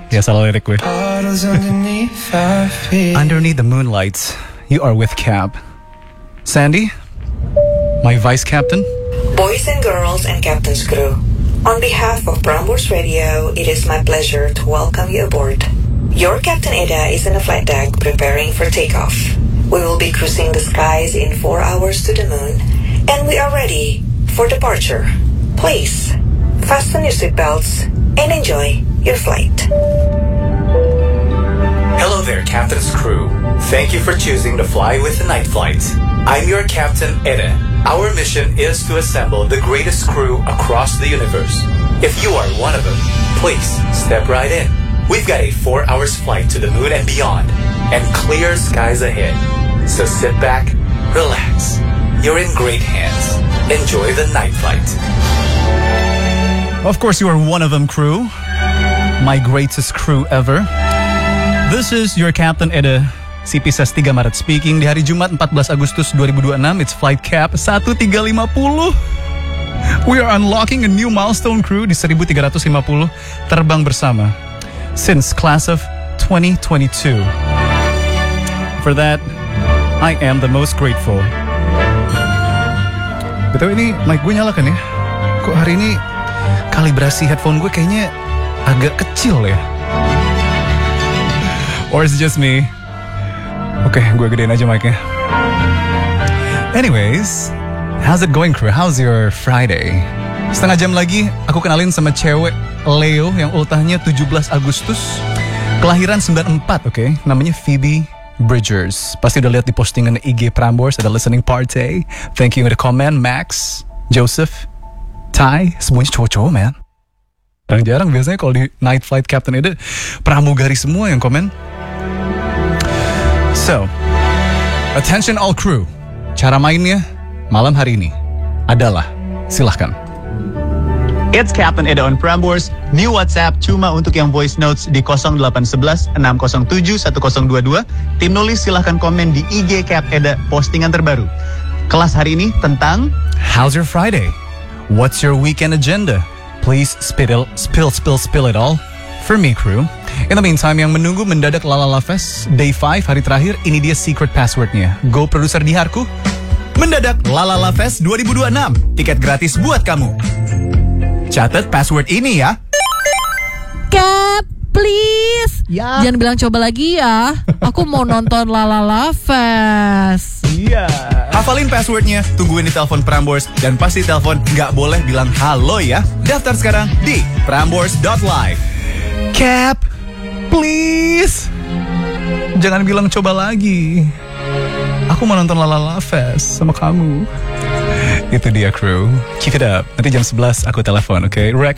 Ya salah lirik gue. Underneath the moonlights, you are with Cap. Sandy, my vice captain. Boys and girls and captain's crew, on behalf of Prambors Radio, it is my pleasure to welcome you aboard. Your Captain Eda is in the flight deck preparing for takeoff. We will be cruising the skies in 4 hours to the moon, and we are ready for departure. Please, fasten your seatbelts and enjoy your flight. Hello there, Captain's crew. Thank you for choosing to fly with the night flight. I'm your Captain Eda. Our mission is to assemble the greatest crew across the universe. If you are one of them, please step right in. We've got a 4 hours flight to the moon and beyond, and clear skies ahead. So sit back, relax. You're in great hands. Enjoy the night flight. Of course, you are one of them, crew. My greatest crew ever. This is your Captain Eda, CPSS 3 Maret speaking. Di hari Jumat 14 Agustus 2026, it's flight cap 1350. We are unlocking a new milestone, crew, di 1350 terbang bersama since class of 2022. For that, I am the most grateful. Betul, ini mic gue nyala kan ya? Kok hari ini kalibrasi headphone gue kayaknya agak kecil ya? Or is it just me? Oke, gue gedein aja mic-nya. Anyways, how's it going, crew? How's your Friday? Setengah jam lagi, aku kenalin sama cewek Leo yang ultahnya 17 Agustus. Kelahiran 94, oke? Namanya Phoebe Bridgers. Pasti udah lihat di postingan IG Prambors, ada listening party. Thank you in the comment, Max, Joseph, Ty, semuanya cowok-cowok, man. Jarang-jarang biasanya kalau di Night Flight Captain itu pramugari semua yang komen. So, attention all crew. Cara mainnya malam hari ini adalah, silahkan. It's Captain Eda on Prambors. New WhatsApp cuma untuk yang voice notes di 0811 607 1022. Tim nulis silahkan komen di IG Cap Eda postingan terbaru. Kelas hari ini tentang How's your Friday? What's your weekend agenda? Please spill it all for me, crew. In the meantime, yang menunggu mendadak Lalala Fest Day 5 hari terakhir, ini dia secret passwordnya. Go produser Diharku. Mendadak Lalala Fest 2026. Tiket gratis buat kamu. Catat password ini ya. Cap, please. Ya. Jangan bilang coba lagi ya. Aku mau nonton Lalala Fest. Iya. Hafalin passwordnya, tungguin di telepon Prambors, dan pasti telepon nggak boleh bilang halo ya. Daftar sekarang di prambors.live. Cap, please. Jangan bilang coba lagi. Aku mau nonton Lalala Fest sama kamu. Itu dia, crew. Keep it up. Nanti jam 11 aku telepon, oke? Rek.